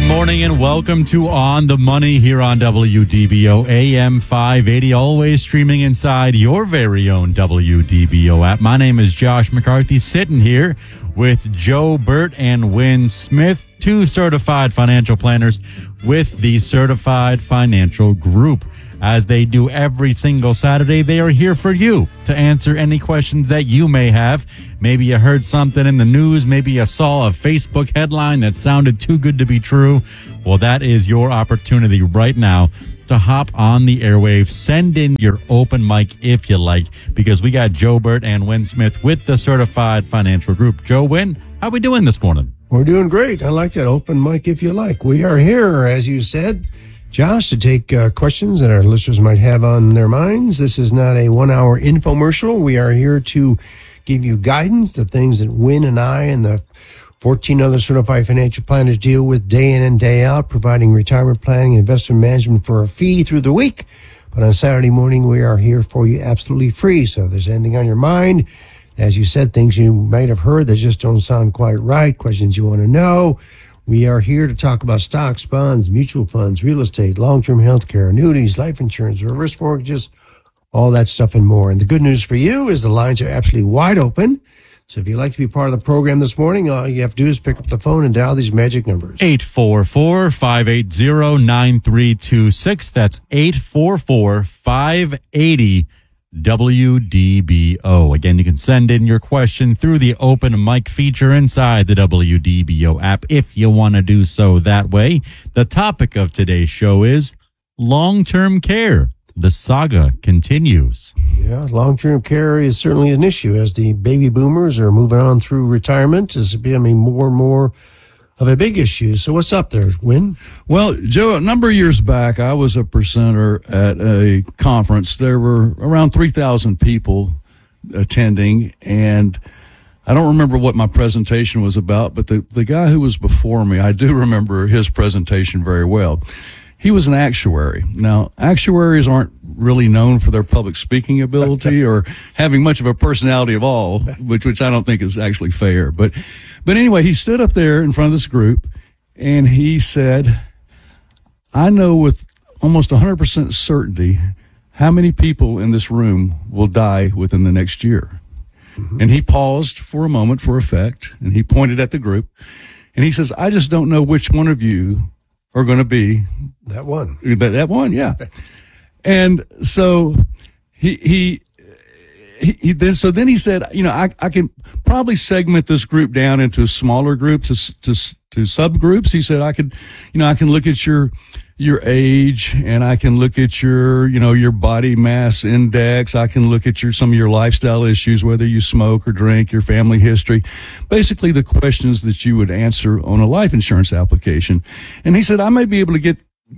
morning and welcome to On the Money here on WDBO AM 580, always streaming inside your very own WDBO app. My name is Josh McCarthy, sitting here with Joe Burt and Wynn Smith, two certified financial planners with the Certified Financial Group. As they do every single Saturday, they are here for you to answer any questions that you may have. Maybe you heard something in the news. Maybe you saw a Facebook headline that sounded too good to be true. Well, that is your opportunity right now to hop on the airwaves. Send in your open mic if you like, because we got Joe Burt and Wynn Smith with the Certified Financial Group. Joe, Wynn, how we doing this morning? We're doing great. I like that open mic if you like. We are here, as you said, Josh, to take questions that our listeners might have on their minds. This is not a 1 hour infomercial. We are here to give you guidance, the things that Wynn and I and the 14 other certified financial planners deal with day in and day out, providing retirement planning and investment management for a fee through the week. But on Saturday morning, we are here for you absolutely free. So if there's anything on your mind, as you said, things you might have heard that just don't sound quite right, questions you want to know, we are here to talk about stocks, bonds, mutual funds, real estate, long-term health care, annuities, life insurance, reverse mortgages, all that stuff and more. And the good news for you is the lines are absolutely wide open. So if you'd like to be part of the program this morning, all you have to do is pick up the phone and dial these magic numbers. 844-580-9326. That's 844-580 WDBO. Again, you can send in your question through the open mic feature inside the WDBO app if you want to do so that way. The topic of today's show is long-term care. The saga continues. Yeah, long-term care is certainly an issue as the baby boomers are moving on through retirement. It's becoming more and more of a big issue. So what's up there, Wynn? Well, Joe, a number of years back, I was a presenter at a conference. There were around 3,000 people attending, and I don't remember what my presentation was about, but the guy who was before me, I do remember his presentation very well. He was an actuary. Now, actuaries aren't really known for their public speaking ability or having much of a personality at all, which I don't think is actually fair. But anyway, he stood up there in front of this group and he said, I know with almost 100% certainty how many people in this room will die within the next year. Mm-hmm. And he paused for a moment for effect and he pointed at the group and he says, I just don't know which one of you are going to be that one. That one, yeah. And so he then said, you know, I can probably segment this group down into smaller groups to subgroups. He said I can look at your age and I can look at your body mass index. I can look at some of your lifestyle issues, whether you smoke or drink, your family history, basically the questions that you would answer on a life insurance application. And he said, I may be able to get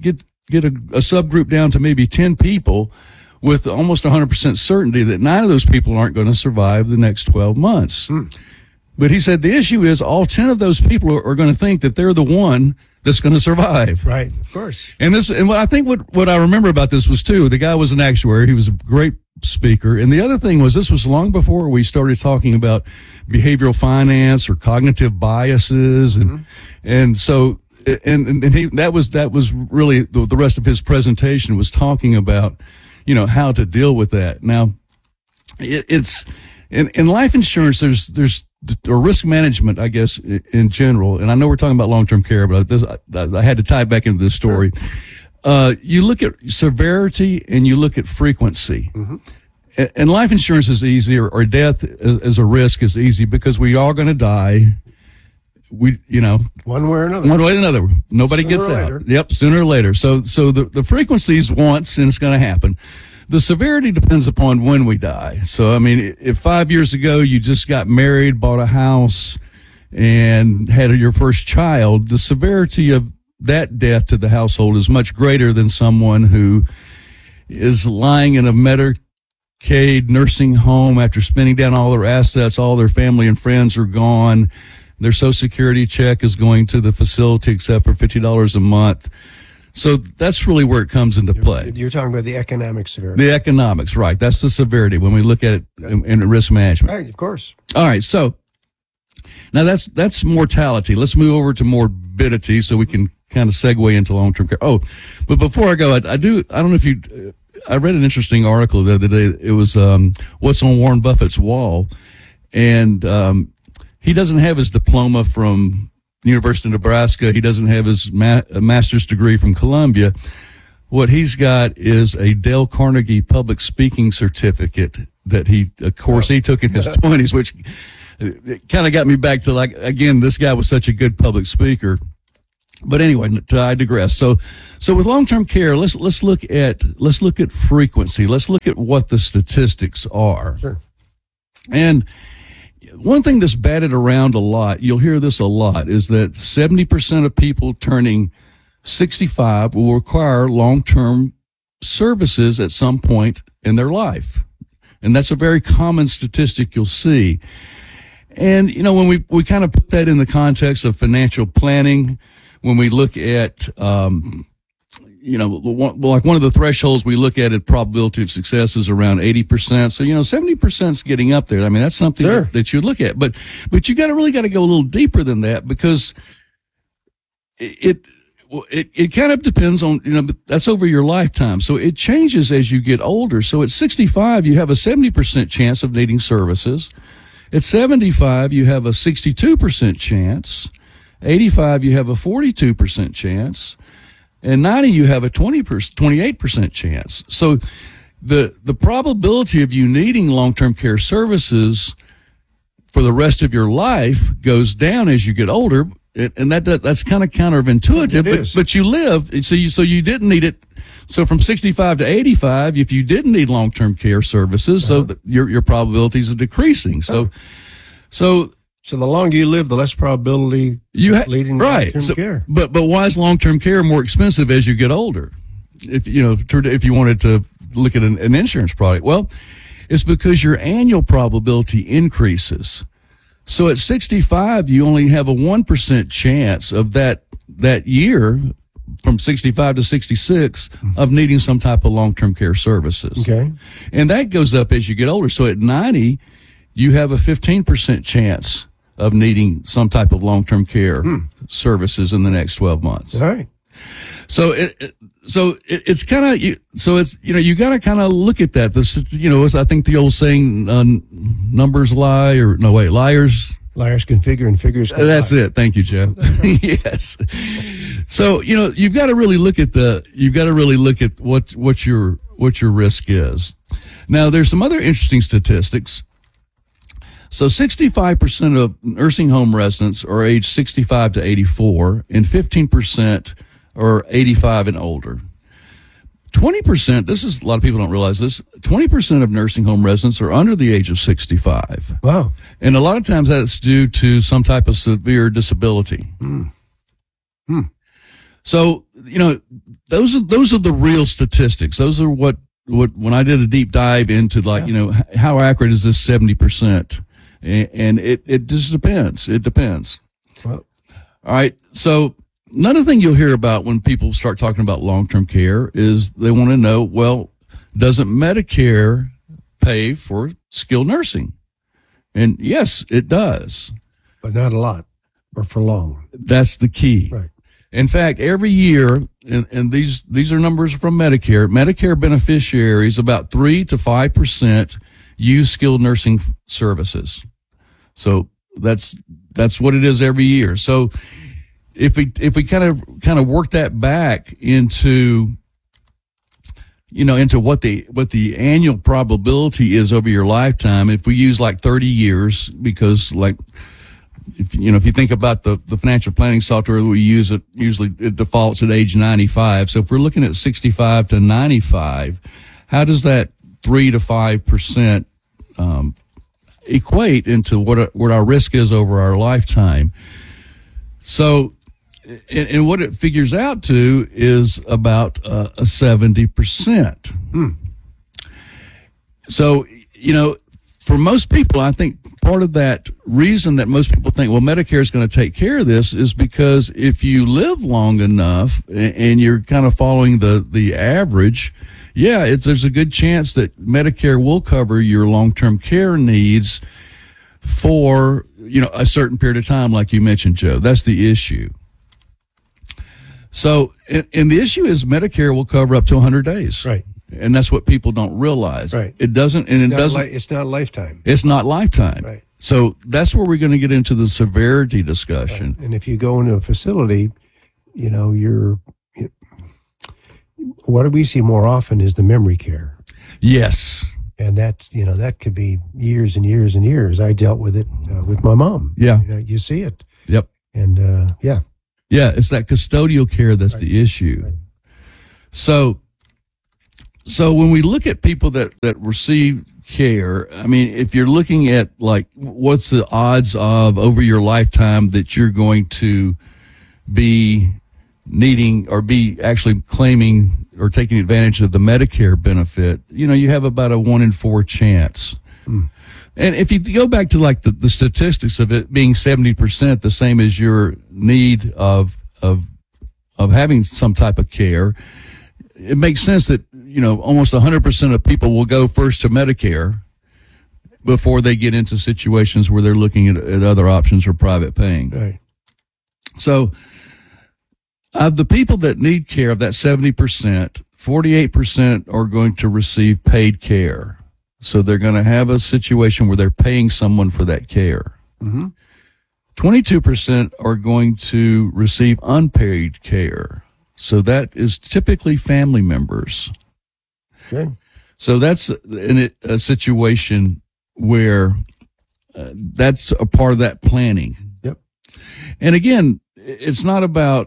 a subgroup down to maybe 10 people with almost 100% certainty that 9 of those people aren't going to survive the next 12 months. But he said the issue is all 10 of those people are going to think that they're the one that's going to survive. Right, of course. And I think what I remember about this was too, the guy was an actuary. He was a great speaker. And the other thing was this was long before we started talking about behavioral finance or cognitive biases. And so that was really the rest of his presentation was talking about, how to deal with that. Now, it's in life insurance, there's or risk management, I guess, in general. And I know we're talking about long-term care, but I had to tie it back into this story. You look at severity and you look at frequency. Mm-hmm. And life insurance is easy, or death as a risk is easy because we are going to die. One way or another. One way or another. Nobody gets out. Yep, sooner or later. So the frequency is once, and it's going to happen. The severity depends upon when we die. So, I mean, if 5 years ago you just got married, bought a house, and had your first child, the severity of that death to the household is much greater than someone who is lying in a Medicaid nursing home after spending down all their assets, all their family and friends are gone. Their Social Security check is going to the facility except for $50 a month. So that's really where it comes into play. You're talking about the economic severity. The economics, right. That's the severity when we look at it in risk management. Right, of course. All right, so now that's mortality. Let's move over to morbidity so we can kind of segue into long-term care. Oh, but before I go, I don't know if you, I read an interesting article the other day. It was, what's on Warren Buffett's wall. And, he doesn't have his diploma from the University of Nebraska. He doesn't have his master's degree from Columbia. What he's got is a Dale Carnegie public speaking certificate that he took in his 20s, which kind of got me back to, like, again, this guy was such a good public speaker. But anyway, I digress. So with long-term care, let's look at frequency. Let's look at what the statistics are. Sure. And one thing that's batted around a lot, you'll hear this a lot, is that 70% of people turning 65 will require long-term services at some point in their life. And that's a very common statistic you'll see. And, you know, when we kind of put that in the context of financial planning, when we look at, you know, like one of the thresholds we look at probability of success is around 80%. So, 70% is getting up there. I mean, that's something Sure. that you look at, but you really got to go a little deeper than that, because it kind of depends on, that's over your lifetime. So it changes as you get older. So at 65, you have a 70% chance of needing services. At 75, you have a 62% chance. 85, you have a 42% chance. And 90, you have a 28% chance. So the probability of you needing long-term care services for the rest of your life goes down as you get older. And that's kind of counterintuitive, but you live, so you didn't need it. So from 65 to 85, if you didn't need long-term care services, so your probabilities are decreasing. So the longer you live, the less probability leading to long-term care. But why is long-term care more expensive as you get older? If you wanted to look at an insurance product, well, it's because your annual probability increases. So at 65, you only have a 1% chance of that year from 65 to 66 of needing some type of long-term care services. Okay. And that goes up as you get older. So at 90, you have a 15% chance of needing some type of long-term care services in the next 12 months. All right. So it's kind of, you got to kind of look at that. This, I think the old saying, numbers lie, or no, wait, liars can figure and figures can That's lie. it. Thank you, Jeff. Yes. So, you've got to really look at what your risk is. Now, there's some other interesting statistics. So 65% of nursing home residents are aged 65 to 84, and 15% are 85 and older. 20%, a lot of people don't realize this, 20% of nursing home residents are under the age of 65. Wow. And a lot of times that's due to some type of severe disability. So, those are the real statistics. Those are what when I did a deep dive into how accurate is this 70%? And it just depends. It depends. Well, all right. So another thing you'll hear about when people start talking about long-term care is they want to know, well, doesn't Medicare pay for skilled nursing? And yes, it does. but not a lot or for long. That's the key. Right. In fact, every year, and these are numbers from Medicare beneficiaries, about 3 to 5% use skilled nursing services. So that's what it is every year. So if we kind of work that back into what the annual probability is over your lifetime, if we use like 30 years, because if you think about the financial planning software that we use, it defaults at age 95. So if we're looking at 65 to 95, how does that 3 to 5% equate into what our risk is over our lifetime? So, and what it figures out to is about a 70%. So, for most people, I think part of that reason that most people think, well, Medicare is going to take care of this is because if you live long enough and you're kind of following the average, there's a good chance that Medicare will cover your long-term care needs for, a certain period of time, like you mentioned, Joe. That's the issue. So, and the issue is Medicare will cover up to 100 days. Right. And that's what people don't realize. Right. It doesn't, and it doesn't. It's not lifetime. It's not lifetime. Right. So that's where we're going to get into the severity discussion. Right. And if you go into a facility, what do we see more often is the memory care. Yes. And that's, that could be years and years and years. I dealt with it with my mom. Yeah. You see it. Yep. And yeah. Yeah, it's that custodial care that's the issue. Right. So when we look at people that receive care, I mean, if you're looking at like what's the odds of over your lifetime that you're going to be needing or be actually claiming or taking advantage of the Medicare benefit, you have about a 1 in 4 chance. And if you go back to like the statistics of it being 70%, the same as your need of having some type of care, it makes sense that, almost 100% of people will go first to Medicare before they get into situations where they're looking at other options or private paying. Right. So of the people that need care, of that 70%, 48% are going to receive paid care. So they're going to have a situation where they're paying someone for that care. 22% are going to receive unpaid care. So that is typically family members. Okay. So that's a situation where that's a part of that planning. Yep. And again, it's not about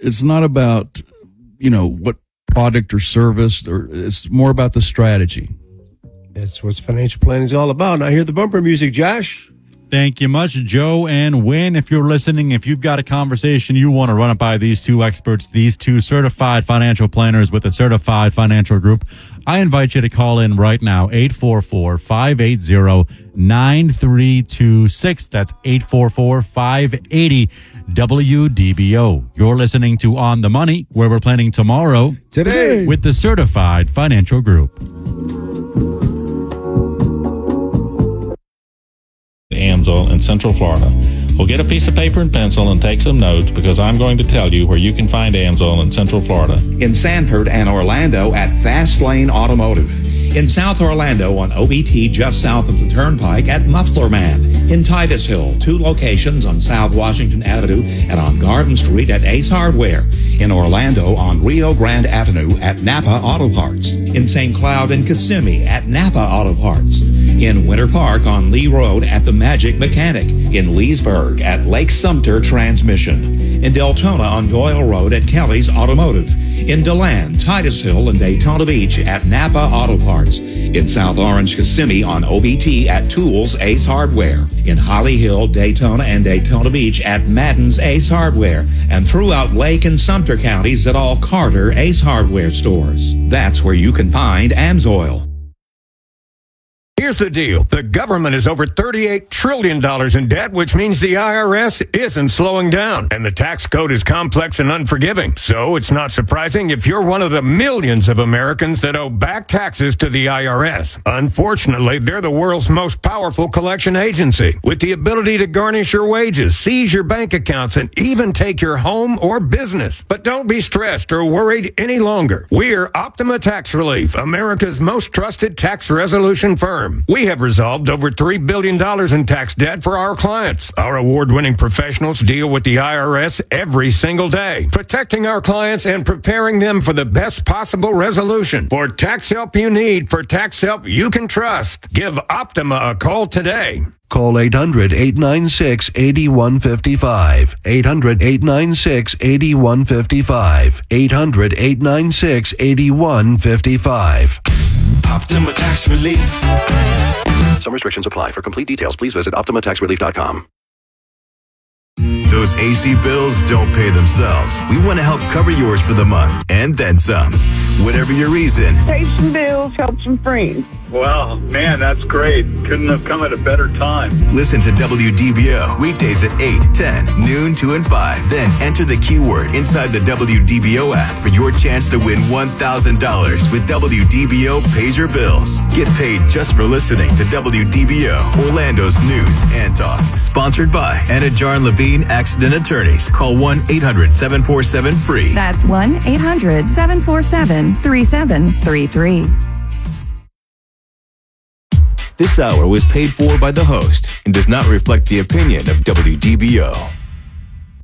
what product or service, or it's more about the strategy. That's what financial planning is all about. Now hear the bumper music, Josh. Thank you much, Joe and Win. If you're listening, if you've got a conversation you want to run it by these two experts, these two certified financial planners with a certified financial group, I invite you to call in right now, 844-580-9326. That's 844-580-WDBO. You're listening to On the Money, where we're planning tomorrow Today with the certified financial group. Amsoil in Central Florida. Well, get a piece of paper and pencil and take some notes, because I'm going to tell you where you can find Amsoil in Central Florida. In Sanford and Orlando at Fast Lane Automotive. In South Orlando on OBT just south of the Turnpike at Muffler Man. In Titusville, 2 locations on South Washington Avenue and on Garden Street at Ace Hardware. In Orlando on Rio Grande Avenue at Napa Auto Parts. In St. Cloud and Kissimmee at Napa Auto Parts. In Winter Park on Lee Road at The Magic Mechanic. In Leesburg at Lake Sumter Transmission. In Deltona on Doyle Road at Kelly's Automotive. In DeLand, Titusville, and Daytona Beach at Napa Auto Parts. In South Orange, Kissimmee on OBT at Tools Ace Hardware. In Holly Hill, Daytona, and Daytona Beach at Madden's Ace Hardware. And throughout Lake and Sumter counties at all Carter Ace Hardware stores. That's where you can find Amsoil. Here's the deal. The government is over $38 trillion in debt, which means the IRS isn't slowing down. And the tax code is complex and unforgiving. So it's not surprising if you're one of the millions of Americans that owe back taxes to the IRS. Unfortunately, they're the world's most powerful collection agency, with the ability to garnish your wages, seize your bank accounts, and even take your home or business. But don't be stressed or worried any longer. We're Optima Tax Relief, America's most trusted tax resolution firm. We have resolved over $3 billion in tax debt for our clients. Our award-winning professionals deal with the IRS every single day, protecting our clients and preparing them for the best possible resolution. For tax help you need, for tax help you can trust, give Optima a call today. Call 800-896-8155. 800-896-8155. 800-896-8155. Optima Tax Relief. Some restrictions apply. For complete details, please visit OptimaTaxRelief.com. Those AC bills don't pay themselves. We want to help cover yours for the month and then some. Whatever your reason. Pay some bills, help some friends. Wow, man, that's great. Couldn't have come at a better time. Listen to WDBO weekdays at 8, 10, noon, 2, and 5. Then enter the keyword inside the WDBO app for your chance to win $1,000 with WDBO Pays Your Bills. Get paid just for listening to WDBO, Orlando's news and talk. Sponsored by Anajar and Levine accident attorneys. Call 1-800-747-FREE. That's 1-800-747-3733. This hour was paid for by the host and does not reflect the opinion of WDBO.